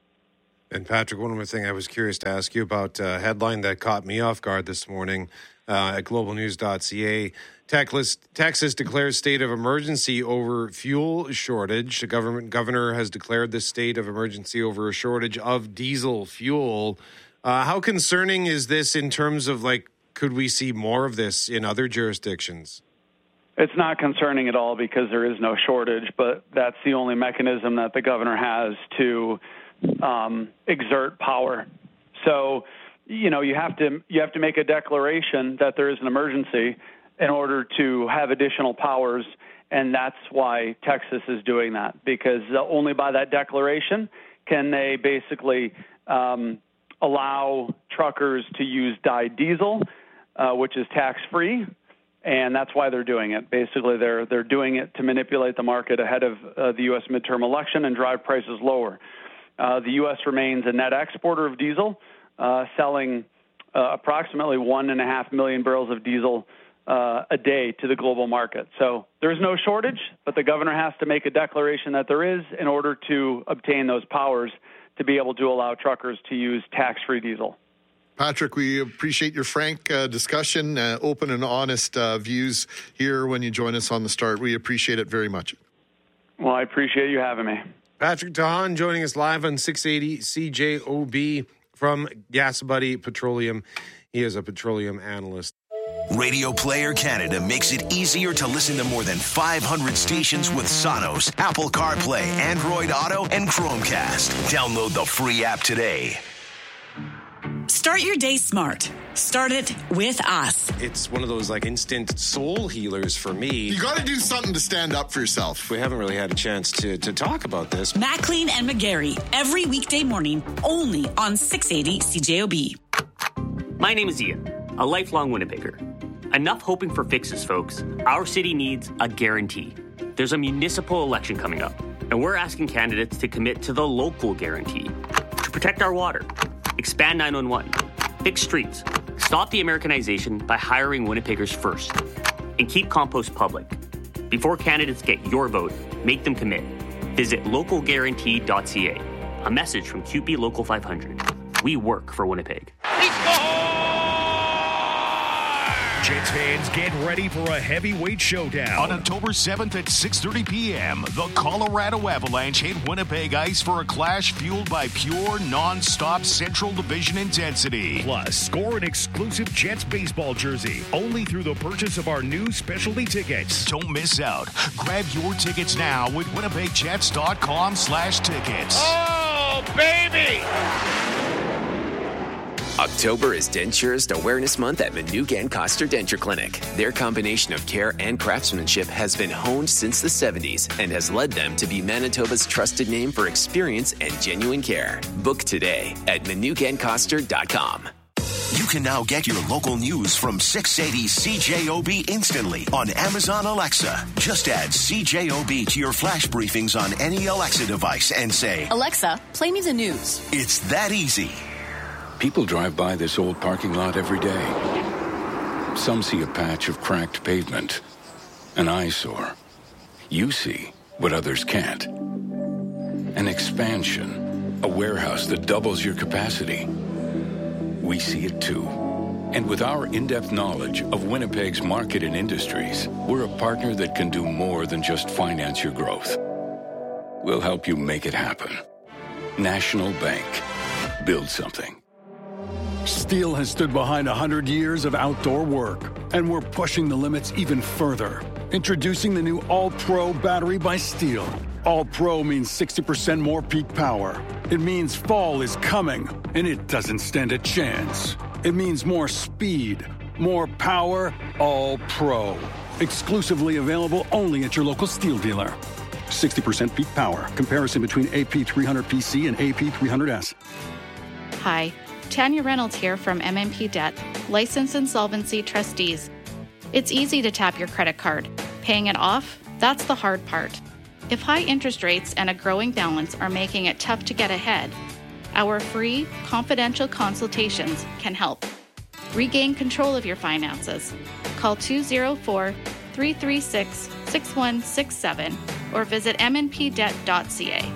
And Patrick, one more thing I was curious to ask you about, a headline that caught me off guard this morning uh, at global news dot c a. Texas, Texas declares state of emergency over fuel shortage. The government governor has declared this state of emergency over a shortage of diesel fuel. Uh, how concerning is this in terms of, like, could we see more of this in other jurisdictions? It's not concerning at all because there is no shortage, but that's the only mechanism that the governor has to um, exert power. So, you know, you have to you have to make a declaration that there is an emergency in order to have additional powers, and that's why Texas is doing that, because only by that declaration can they basically um, allow truckers to use dyed diesel, uh, which is tax-free, and that's why they're doing it. Basically, they're they're doing it to manipulate the market ahead of uh, the U S midterm election and drive prices lower. Uh, the U S remains a net exporter of diesel, uh, selling uh, approximately one and a half million barrels of diesel Uh, a day to the global market. So there's no shortage, but the governor has to make a declaration that there is in order to obtain those powers to be able to allow truckers to use tax-free diesel. Patrick, we appreciate your frank uh, discussion, uh, open and honest uh, views here when you join us on The Start. We appreciate it very much. Well, I appreciate you having me. Patrick Tahan joining us live on six eighty C J O B from GasBuddy Petroleum. He is a petroleum analyst. Radio Player Canada makes it easier to listen to more than five hundred stations with Sonos, Apple CarPlay, Android Auto, and Chromecast. Download the free app today. Start your day smart. Start it with us. It's one of those like instant soul healers for me. You got to do something to stand up for yourself. We haven't really had a chance to, to talk about this. Maclean and McGarry, every weekday morning, only on six eighty C J O B. My name is Ian, a lifelong Winnipegger. Enough hoping for fixes, folks. Our city needs a guarantee. There's a municipal election coming up, and we're asking candidates to commit to the local guarantee. To protect our water, expand nine one one, fix streets, stop the Americanization by hiring Winnipeggers first, and keep compost public. Before candidates get your vote, make them commit. Visit local guarantee dot c a. A message from Q P Local five hundred. We work for Winnipeg. Jets fans, get ready for a heavyweight showdown. On October seventh at six thirty p.m., the Colorado Avalanche hit Winnipeg ice for a clash fueled by pure, non-stop Central Division intensity. Plus, score an exclusive Jets baseball jersey only through the purchase of our new specialty tickets. Don't miss out. Grab your tickets now at winnipeg jets dot com slash tickets. Oh, baby! October is Denturist Awareness Month at Manugan Coster Denture Clinic. Their combination of care and craftsmanship has been honed since the seventies and has led them to be Manitoba's trusted name for experience and genuine care. Book today at manugan coster dot com. You can now get your local news from six eighty C J O B instantly on Amazon Alexa. Just add C J O B to your flash briefings on any Alexa device and say, Alexa, play me the news. It's that easy. People drive by this old parking lot every day. Some see a patch of cracked pavement, an eyesore. You see what others can't. An expansion, a warehouse that doubles your capacity. We see it too. And with our in-depth knowledge of Winnipeg's market and industries, we're a partner that can do more than just finance your growth. We'll help you make it happen. National Bank. Build something. Steel has stood behind one hundred years of outdoor work, and we're pushing the limits even further. Introducing the new All-Pro battery by Steel. All-Pro means sixty percent more peak power. It means fall is coming, and it doesn't stand a chance. It means more speed, more power, All-Pro. Exclusively available only at your local Steel dealer. sixty percent peak power. Comparison between A P three hundred P C and A P three hundred S. Hi, Tanya Reynolds here from M M P Debt, Licensed Insolvency Trustees. It's easy to tap your credit card. Paying it off, that's the hard part. If high interest rates and a growing balance are making it tough to get ahead, our free, confidential consultations can help. Regain control of your finances. Call two oh four, three three six, six one six seven or visit m n p debt dot c a.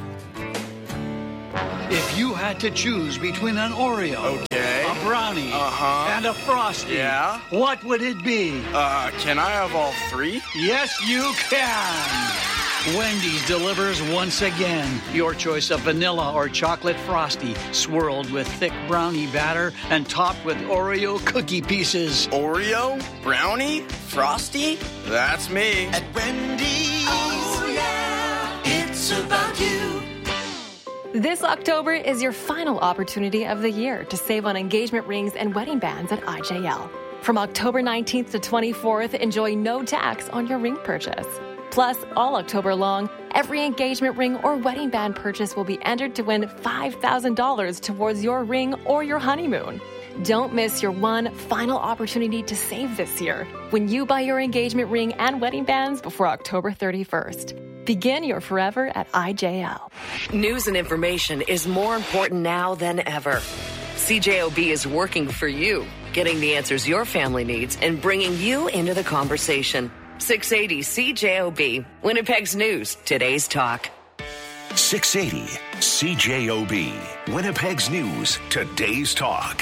If you had to choose between an Oreo, okay, a brownie, uh-huh, and a Frosty, yeah, what would it be? Uh, can I have all three? Yes, you can. Wendy's delivers once again. Your choice of vanilla or chocolate Frosty, swirled with thick brownie batter and topped with Oreo cookie pieces. Oreo? Brownie? Frosty? That's me. At Wendy's, oh yeah, it's about you. This October is your final opportunity of the year to save on engagement rings and wedding bands at I J L. From October nineteenth to twenty-fourth, enjoy no tax on your ring purchase. Plus, all October long, every engagement ring or wedding band purchase will be entered to win five thousand dollars towards your ring or your honeymoon. Don't miss your one final opportunity to save this year when you buy your engagement ring and wedding bands before October thirty-first. Begin your forever at I J L. News and information is more important now than ever. C J O B is working for you, getting the answers your family needs and bringing you into the conversation. six eighty C J O B, Winnipeg's News, today's talk. six eighty C J O B, Winnipeg's News, today's talk.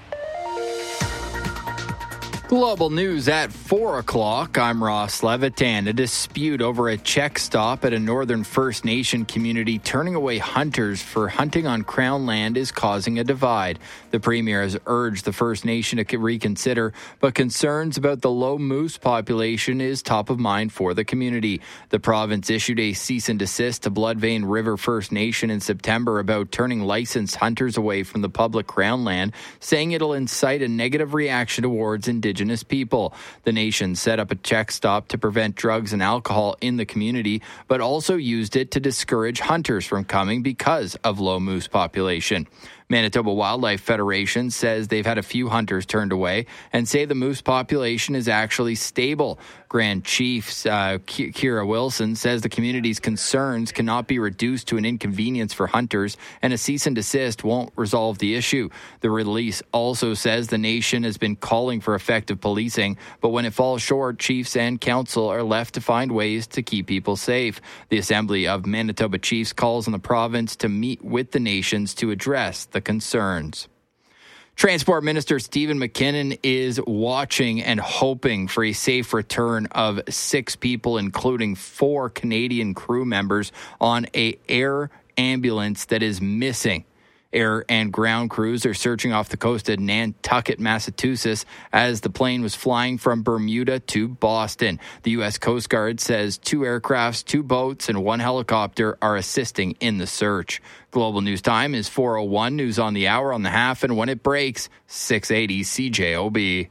Global news at four o'clock. I'm Ross Levitan. A dispute over a check stop at a northern First Nation community turning away hunters for hunting on Crown land is causing a divide. The Premier has urged the First Nation to reconsider, but concerns about the low moose population is top of mind for the community. The province issued a cease and desist to Bloodvein River First Nation in September about turning licensed hunters away from the public Crown land, saying it'll incite a negative reaction towards Indigenous people. The nation set up a check stop to prevent drugs and alcohol in the community, but also used it to discourage hunters from coming because of low moose population. Manitoba Wildlife Federation says they've had a few hunters turned away and say the moose population is actually stable. Grand Chief uh, Kira Wilson says the community's concerns cannot be reduced to an inconvenience for hunters, and a cease and desist won't resolve the issue. The release also says the nation has been calling for effective policing, but when it falls short, chiefs and council are left to find ways to keep people safe. The Assembly of Manitoba Chiefs calls on the province to meet with the nations to address the concerns. Transport Minister Stephen McKinnon is watching and hoping for a safe return of six people, including four Canadian crew members, on a air ambulance that is missing. Air and ground crews are searching off the coast of Nantucket, Massachusetts, as the plane was flying from Bermuda to Boston. The U S Coast Guard says two aircrafts, two boats, and one helicopter are assisting in the search. Global News Time is four oh one, news on the hour, on the half, and when it breaks, six eighty C J O B.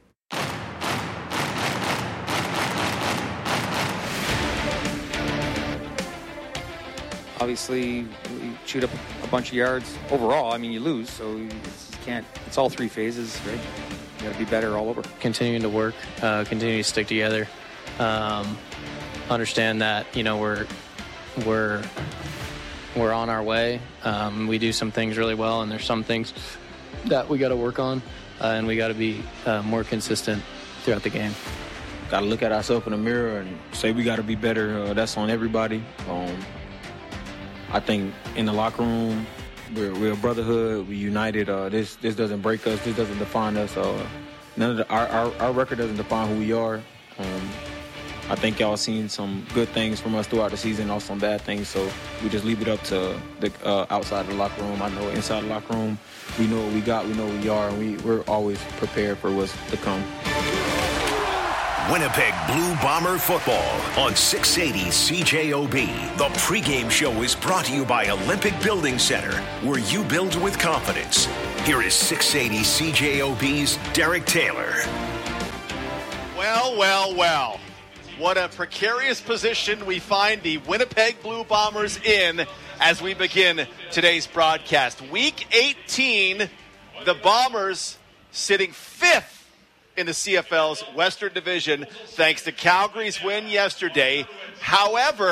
Obviously, we shoot up a bunch of yards overall. I mean, you lose, so you can't. It's all three phases, right? You got to be better all over. Continuing to work, uh, continuing to stick together. Um, understand that you know we're we're we're on our way. Um, we do some things really well, and there's some things that we got to work on, uh, and we got to be uh, more consistent throughout the game. Got to look at ourselves in the mirror and say we got to be better. Uh, that's on everybody. Um, I think in the locker room, we're, we're a brotherhood. We united. Uh, this this doesn't break us. This doesn't define us. Uh, none of the, our, our our record doesn't define who we are. Um, I think y'all seen some good things from us throughout the season, also some bad things. So we just leave it up to the uh, outside of the locker room. I know inside the locker room, we know what we got. We know what we are, and we we're always prepared for what's to come. Winnipeg Blue Bomber football on six eighty C J O B. The pregame show is brought to you by Olympic Building Center, where you build with confidence. Here is six eighty C J O B's Derek Taylor. Well, well, well. What a precarious position we find the Winnipeg Blue Bombers in as we begin today's broadcast. Week eighteen, the Bombers sitting fifth in the C F L's Western Division, thanks to Calgary's win yesterday. However,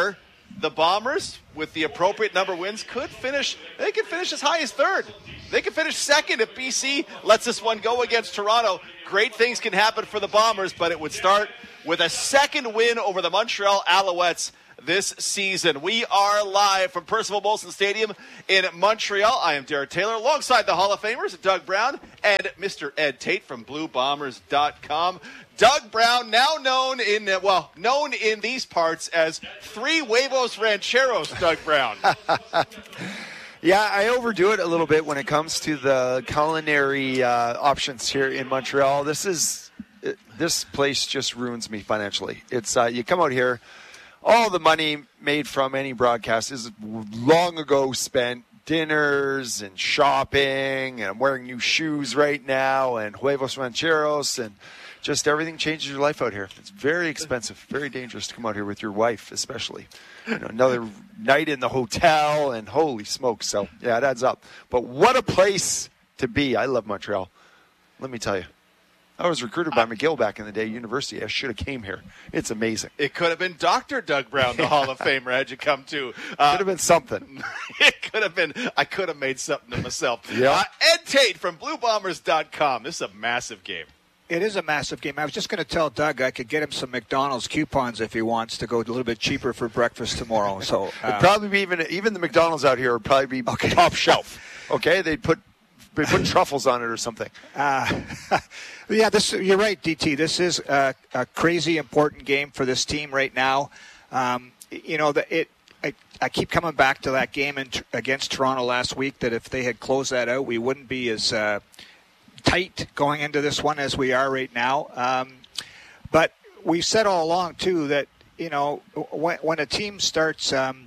the Bombers, with the appropriate number of wins, could finish, they could finish as high as third. They could finish second if B C lets this one go against Toronto. Great things can happen for the Bombers, but it would start with a second win over the Montreal Alouettes this season. We are live from Percival Molson Stadium in Montreal. I am Derek Taylor, alongside the Hall of Famers, Doug Brown and Mister Ed Tate from Blue Bombers dot com. Doug Brown, now known in, well, known in these parts as Three Huevos Rancheros, Doug Brown. Yeah, I overdo it a little bit when it comes to the culinary uh, options here in Montreal. This is it, this place just ruins me financially. It's uh, you come out here, all the money made from any broadcast is long ago spent. Dinners and shopping, and I'm wearing new shoes right now, and huevos rancheros, and just everything changes your life out here. It's very expensive, very dangerous to come out here with your wife, especially. You know, another night in the hotel, and holy smokes. So, yeah, it adds up. But what a place to be. I love Montreal. Let me tell you. I was recruited by McGill back in the day, university. I should have came here. It's amazing. It could have been Doctor Doug Brown, the Hall of Famer, had you come to. Uh, could have been something. It could have been. I could have made something of myself. Yeah. Uh, Ed Tate from Blue Bombers dot com. This is a massive game. It is a massive game. I was just going to tell Doug I could get him some McDonald's coupons if he wants to go a little bit cheaper for breakfast tomorrow. So uh, It'd probably be even even the McDonald's out here would probably be okay. Top shelf. Okay, they'd put they put truffles on it or something. Uh, yeah, this you're right, D T. This is a, a crazy important game for this team right now. Um, you know, the, it. I, I keep coming back to that game in, against Toronto last week. That if they had closed that out, we wouldn't be as uh, tight going into this one as we are right now. Um, but we've said all along too that you know when, when a team starts um,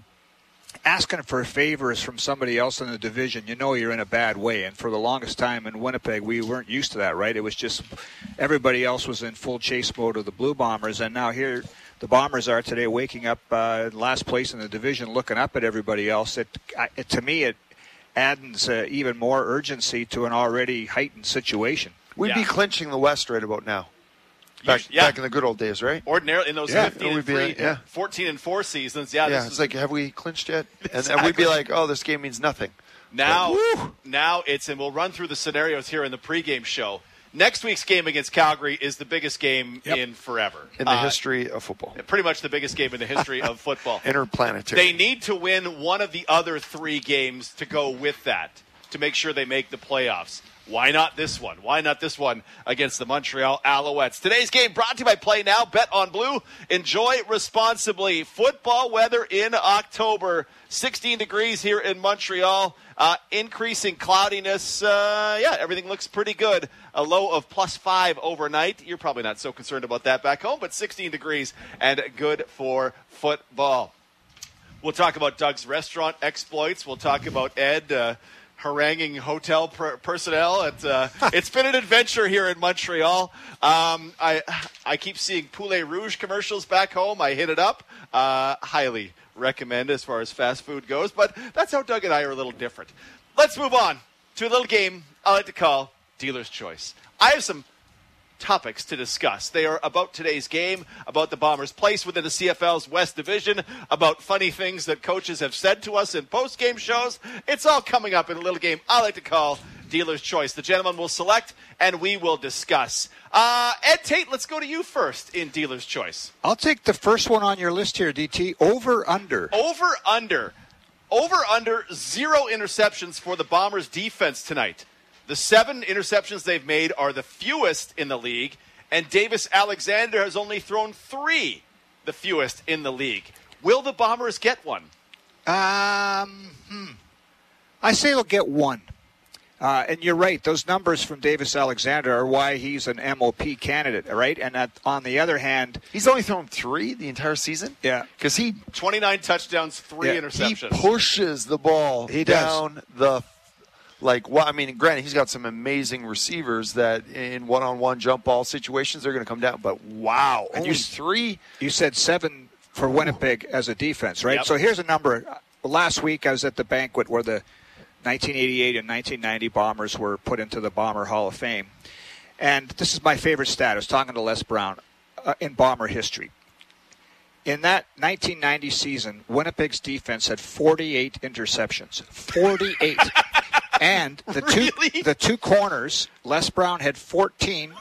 asking for favors from somebody else in the division, you know you're in a bad way. And for the longest time in Winnipeg, we weren't used to that, right? It was just everybody else was in full chase mode of the Blue Bombers, and now here the Bombers are today, waking up uh, last place in the division, looking up at everybody else. It, it to me, it adds uh, even more urgency to an already heightened situation. We'd yeah. be clinching the West right about now. Back, yeah. back in the good old days, right? Ordinarily, in those yeah. fifteen and three, yeah. fourteen and four seasons, yeah. Yeah, this it's is, like, have we clinched yet? And, exactly. and we'd be like, oh, this game means nothing. Now, but, now it's, and we'll run through the scenarios here in the pregame show. Next week's game against Calgary is the biggest game yep. in forever. In the uh, history of football. Pretty much the biggest game in the history of football. Interplanetary. They need to win one of the other three games to go with that, to make sure they make the playoffs. Why not this one? Why not this one against the Montreal Alouettes? Today's game brought to you by Play Now. Bet on Blue. Enjoy responsibly. Football weather in October. sixteen degrees here in Montreal. Uh, increasing cloudiness. Uh, yeah, everything looks pretty good. A low of plus five overnight. You're probably not so concerned about that back home, but sixteen degrees and good for football. We'll talk about Doug's restaurant exploits. We'll talk about Ed uh, haranguing hotel per- personnel. At, uh, it's been an adventure here in Montreal. Um, I I keep seeing Poulet Rouge commercials back home. I hit it up. Uh, highly recommend as far as fast food goes. But that's how Doug and I are a little different. Let's move on to a little game I like to call Dealer's Choice. I have some topics to discuss. They are about today's game, about the Bombers' place within the C F L's West Division, about funny things that coaches have said to us in post-game shows. It's all coming up in a little game I like to call Dealer's Choice. The gentleman will select, and we will discuss. Uh, Ed Tate, let's go to you first in Dealer's Choice. I'll take the first one on your list here, D T. Over, under. Over, under. Over, under, zero interceptions for the Bombers' defense tonight. The seven interceptions they've made are the fewest in the league, and Davis Alexander has only thrown three, the fewest in the league. Will the Bombers get one? Um, hmm. I say they'll get one. Uh, and you're right, those numbers from Davis Alexander are why he's an M O P candidate, right? And that, on the other hand... He's only thrown three the entire season? Yeah. Because he... twenty-nine touchdowns, three yeah, interceptions. He pushes the ball he down does. the... Like, well, I mean, granted, he's got some amazing receivers that in one-on-one jump ball situations, they're going to come down. But, wow. And you three? You said seven for Winnipeg as a defense, right? Yep. So here's a number. Last week, I was at the banquet where the nineteen eighty-eight and nineteen ninety Bombers were put into the Bomber Hall of Fame. And this is my favorite stat. I was talking to Les Brown uh, in Bomber history. In that nineteen ninety season, Winnipeg's defense had forty-eight interceptions. forty-eight. And the really? two the two corners, Les Brown had fourteen,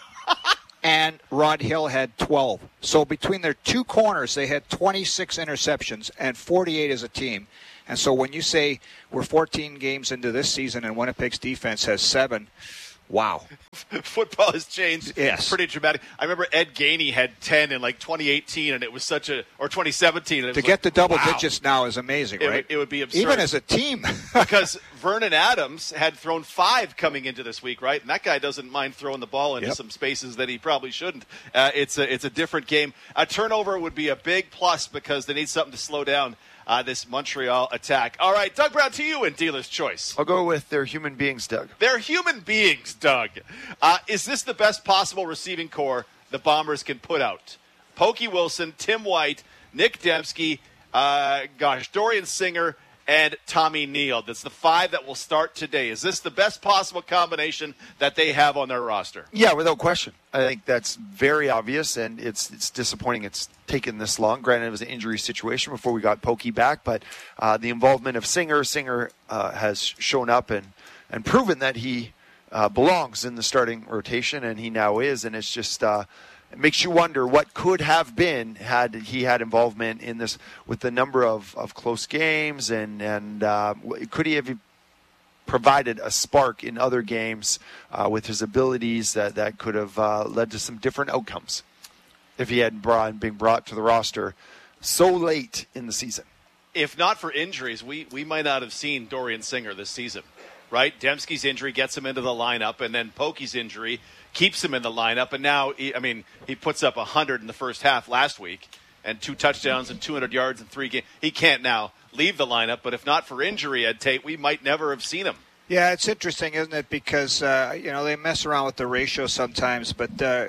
and Rod Hill had twelve. So between their two corners, they had twenty-six interceptions and forty-eight as a team. And so when you say we're fourteen games into this season and Winnipeg's defense has seven, wow. Football has changed. Yes. Pretty dramatic. I remember Ed Gainey had ten in like twenty eighteen, and it was such a, or twenty seventeen. And it to was get like, the double wow. digits now is amazing, It right? would- it would be absurd. Even as a team. Because Vernon Adams had thrown five coming into this week, right? And that guy doesn't mind throwing the ball into Yep. some spaces that he probably shouldn't. Uh, it's a it's a different game. A turnover would be a big plus because they need something to slow down uh, this Montreal attack. All right, Doug Brown, to you in Dealer's Choice. I'll go with they're human beings, Doug. They're human beings, Doug. Uh, is this the best possible receiving core the Bombers can put out? Pokey Wilson, Tim White, Nick Dembski, uh, gosh, Dorian Singer, and Tommy Neal. That's the five that will start today. Is this the best possible combination that they have on their roster? Yeah, without question. I think that's very obvious, and it's it's disappointing it's taken this long. Granted, it was an injury situation before we got Pokey back, but uh, the involvement of Singer, Singer uh, has shown up and, and proven that he uh, belongs in the starting rotation, and he now is, and it's just uh, it makes you wonder what could have been had he had involvement in this with the number of, of close games, and, and uh, could he have provided a spark in other games uh, with his abilities that, that could have uh, led to some different outcomes if he had brought, been brought to the roster so late in the season. If not for injuries, we, we might not have seen Dorian Singer this season, right? Dembski's injury gets him into the lineup, and then Pokey's injury keeps him in the lineup. And now, he, I mean, he puts up one hundred in the first half last week and two touchdowns and two hundred yards in three games. He can't now leave the lineup, but if not for injury, Ed Tate, we might never have seen him. Yeah, it's interesting, isn't it? Because, uh, you know, they mess around with the ratio sometimes, but uh,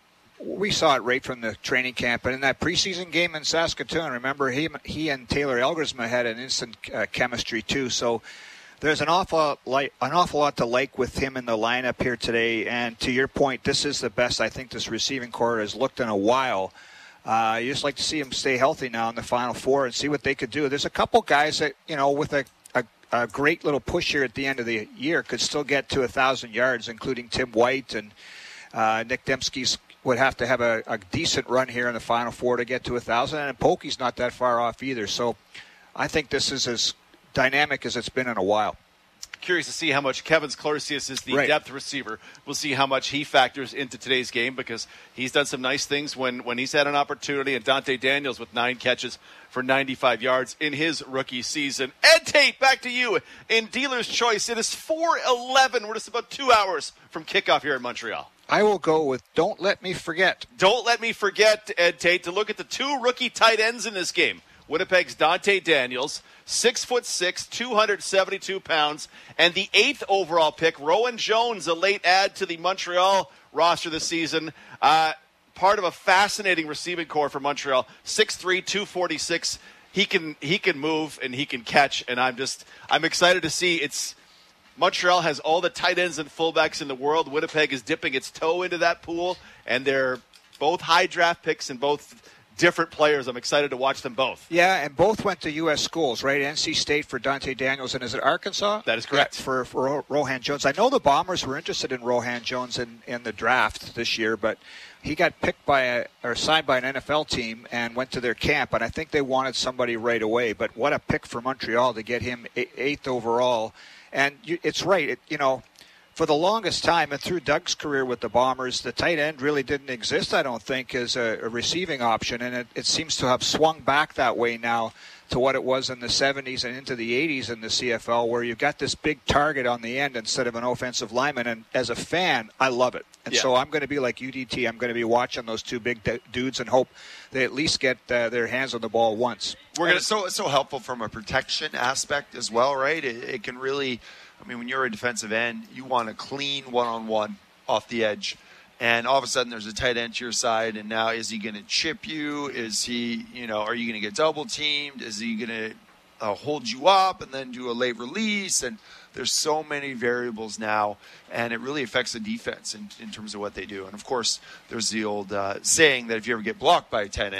we saw it right from the training camp. And in that preseason game in Saskatoon, remember, he, he and Taylor Elgersma had an instant uh, chemistry, too. So there's an awful, like, an awful lot to like with him in the lineup here today. And to your point, this is the best I think this receiving core has looked in a while. Uh, you just like to see him stay healthy now in the Final Four and see what they could do. There's a couple guys that, you know, with a a great little push here at the end of the year could still get to one thousand yards, including Tim White, and uh, Nick Dembski would have to have a, a decent run here in the Final Four to get to one thousand, and Pokey's not that far off either. So I think this is as dynamic as it's been in a while. Curious to see how much Kevin Sklarcius is the Right. depth receiver. We'll see how much he factors into today's game because he's done some nice things when, when he's had an opportunity. And Dante Daniels with nine catches for ninety-five yards in his rookie season. Ed Tate, back to you in Dealer's Choice. It is four eleven. We're just about two hours from kickoff here in Montreal. I will go with Don't Let Me Forget. Don't let me forget, Ed Tate, to look at the two rookie tight ends in this game. Winnipeg's Dante Daniels, six foot six, two hundred seventy-two pounds, and the eighth overall pick, Rowan Jones, a late add to the Montreal roster this season. Uh, part of a fascinating receiving core for Montreal, six three, two forty-six. He can he can move and he can catch, and I'm just I'm excited to see. It's Montreal has all the tight ends and fullbacks in the world. Winnipeg is dipping its toe into that pool, and they're both high draft picks and both different players. I'm excited to watch them both. Yeah, and both went to U S schools, right? N C State for Dante Daniels, and is it Arkansas? That is correct. Yeah, for, for Rohan Jones. I know the Bombers were interested in Rohan Jones in, in the draft this year, but he got picked by a, or signed by an N F L team and went to their camp, and I think they wanted somebody right away. But what a pick for Montreal to get him eighth overall. And you, it's right, it, you know, for the longest time, and through Doug's career with the Bombers, the tight end really didn't exist, I don't think, as a, a receiving option. And it, it seems to have swung back that way now to what it was in the seventies and into the eighties in the C F L, where you've got this big target on the end instead of an offensive lineman. And as a fan, I love it. And yeah. so I'm going to be like U D T. I'm going to be watching those two big d- dudes and hope they at least get uh, their hands on the ball once. We're gonna, so so helpful from a protection aspect as well, right? It, it can really, I mean, when you're a defensive end, you want a clean one-on-one off the edge, and all of a sudden there's a tight end to your side, and now is he going to chip you? Is he, you know, are you going to get double teamed? Is he going to uh, hold you up and then do a late release? And there's so many variables now, and it really affects the defense in, in terms of what they do. And of course, there's the old uh, saying that if you ever get blocked by a tight end,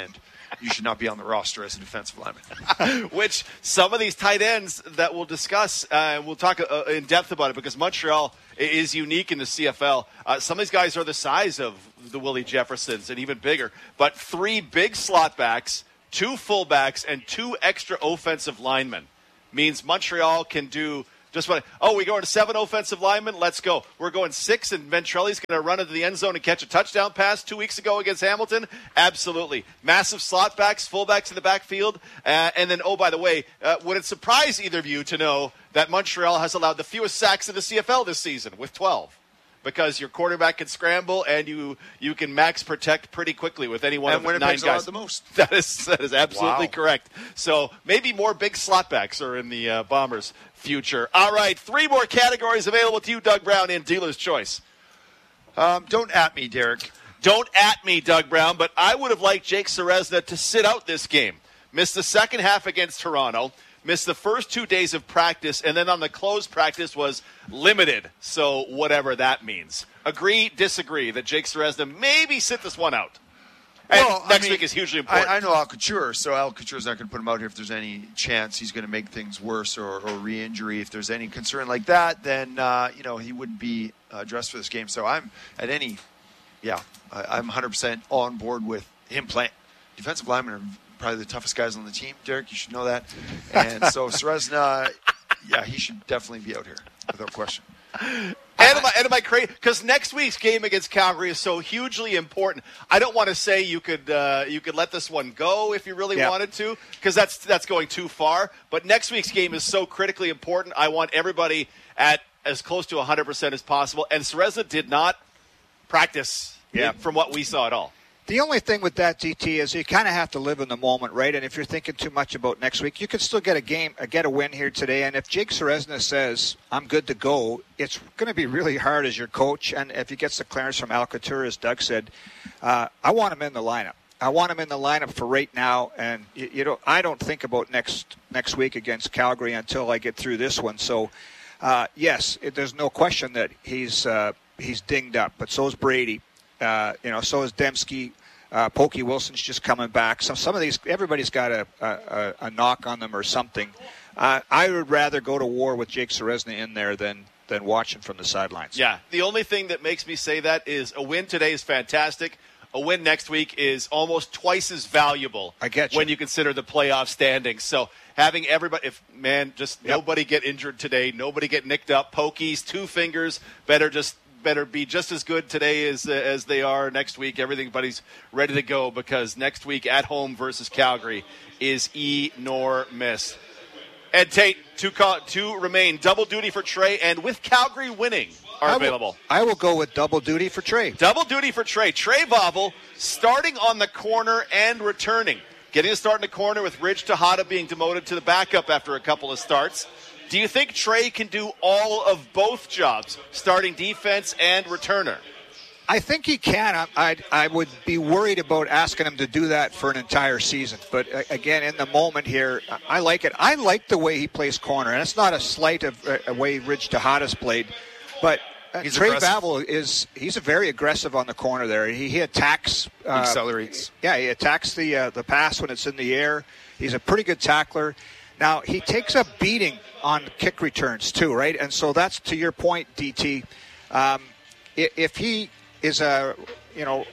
you should not be on the roster as a defensive lineman. Which some of these tight ends that we'll discuss, uh, we'll talk uh, in depth about it because Montreal is unique in the C F L. Uh, some of these guys are the size of the Willie Jeffersons and even bigger. But three big slot backs, two fullbacks, and two extra offensive linemen means Montreal can do just what, oh, we go into seven offensive linemen, let's go. We're going six, and Ventrelli's going to run into the end zone and catch a touchdown pass two weeks ago against Hamilton? Absolutely. Massive slot backs, fullbacks in the backfield. Uh, and then, oh, by the way, uh, would it surprise either of you to know that Montreal has allowed the fewest sacks in the C F L this season with twelve? Because your quarterback can scramble and you you can max protect pretty quickly with any one and of the nine guys. The most. That is that is absolutely wow. correct. So maybe more big slot backs are in the uh, Bombers' future. All right, three more categories available to you, Doug Brown, in Dealer's Choice. Um, don't at me, Derek. Don't at me, Doug Brown, but I would have liked Jake Ceresna to sit out this game. Missed the second half against Toronto. Missed the first two days of practice, and then on the closed practice was limited, so whatever that means. Agree, disagree that Jake Ceresna maybe sit this one out. And well, next I mean, week is hugely important. I, I know Al Couture, so Al Couture's not going to put him out here if there's any chance he's going to make things worse or, or re-injury. If there's any concern like that, then uh, you know he wouldn't be uh, dressed for this game. So I'm at any, yeah, I, I'm one hundred percent on board with him playing. Defensive linemen are probably the toughest guys on the team, Derek. You should know that. And so Ceresna, yeah, he should definitely be out here without question. And am I, and am I crazy? Because next week's game against Calgary is so hugely important. I don't want to say you could uh, you could let this one go if you really yeah. wanted to, because that's that's going too far. But next week's game is so critically important. I want everybody at as close to one hundred percent as possible. And Ceresna did not practice yeah. from what we saw at all. The only thing with that, D T, is you kind of have to live in the moment, right? And if you're thinking too much about next week, you can still get a game, uh, get a win here today. And if Jake Ceresna says, I'm good to go, it's going to be really hard as your coach. And if he gets the clearance from Al Couture, as Doug said, uh, I want him in the lineup. I want him in the lineup for right now. And, you, you know, I don't think about next next week against Calgary until I get through this one. So, uh, yes, it, there's no question that he's uh, he's dinged up. But so is Brady. Uh, you know, so is Dembski. Uh, Pokey Wilson's just coming back. So some of these, everybody's got a, a, a knock on them or something. Uh, I would rather go to war with Jake Ceresna in there than than watching from the sidelines. Yeah, the only thing that makes me say that is a win today is fantastic. A win next week is almost twice as valuable. I get you. When you consider the playoff standings. So having everybody, if man, just yep. nobody get injured today, nobody get nicked up. Pokies, two fingers, better just. better be just as good today as uh, as they are next week. Everybody's ready to go because next week at home versus Calgary is enormous. Ed Tate, two, co- two remain. Double duty for Trey, and with Calgary winning are I available. Will, I will go with double duty for Trey. Double duty for Trey. Trey Vauvel starting on the corner and returning. Getting a start in the corner with Ridge Tejada being demoted to the backup after a couple of starts. Do you think Trey can do all of both jobs, starting defense and returner? I think he can. I I would be worried about asking him to do that for an entire season. But uh, again, in the moment here, I like it. I like the way he plays corner, and it's not a slight of uh, a way Ridge Tejada's played. But uh, Trey Vauvel is he's a very aggressive on the corner there. He, he attacks, uh, accelerates. Yeah, he attacks the uh, the pass when it's in the air. He's a pretty good tackler. Now, he takes a beating on kick returns, too, right? And so that's to your point, D T. Um, if he is, a, you know,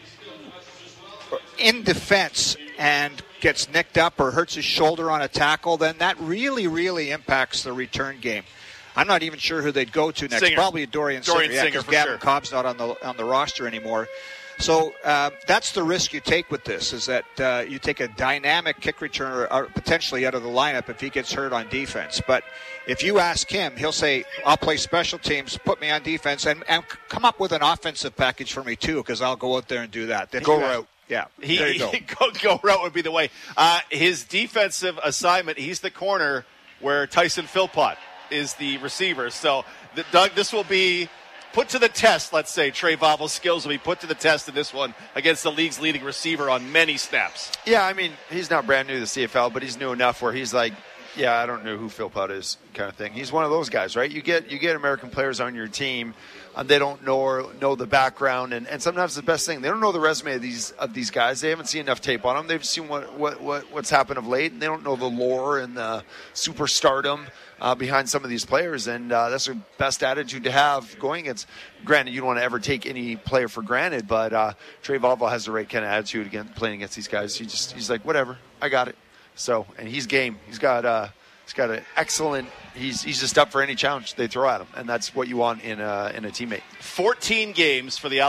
in defense and gets nicked up or hurts his shoulder on a tackle, then that really, really impacts the return game. I'm not even sure who they'd go to next. Singer. Probably Dorian, Dorian Singer, because yeah, Gavin sure. Cobb's not on the on the roster anymore. So uh, that's the risk you take with this, is that uh, you take a dynamic kick returner or potentially out of the lineup if he gets hurt on defense. But if you ask him, he'll say, I'll play special teams, put me on defense, and, and come up with an offensive package for me, too, because I'll go out there and do that. Then go you, route. Yeah, he, there you go. go. Go route would be the way. Uh, his defensive assignment, he's the corner where Tyson Philpott is the receiver. So, the, Doug, this will be put to the test, let's say. Trey Vauvel's skills will be put to the test in this one against the league's leading receiver on many snaps. Yeah, I mean, he's not brand new to the C F L, but he's new enough where he's like, yeah, I don't know who Phil Putt is, kind of thing. He's one of those guys, right? You get you get American players on your team, and they don't know or know the background, and, and sometimes the best thing, they don't know the resume of these of these guys. They haven't seen enough tape on them. They've seen what what, what what's happened of late, and they don't know the lore and the superstardom uh, behind some of these players, and uh, that's the best attitude to have going against. Granted, you don't want to ever take any player for granted, but uh, Trey Valva has the right kind of attitude against playing against these guys. He just he's like, whatever, I got it. So, and he's game. He's got uh, he's got an excellent. He's he's just up for any challenge they throw at him, and that's what you want in a in a teammate. fourteen games for the